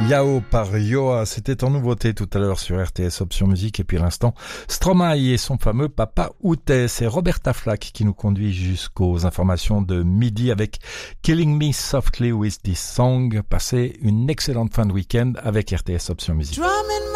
Yao par Yoa, c'était en nouveauté tout à l'heure sur RTS Option Musique, et puis à l'instant Stromae et son fameux Papa Outé. C'est Roberta Flack qui nous conduit jusqu'aux informations de midi avec Killing Me Softly with This Song. Passez une excellente fin de week-end avec RTS Option Musique.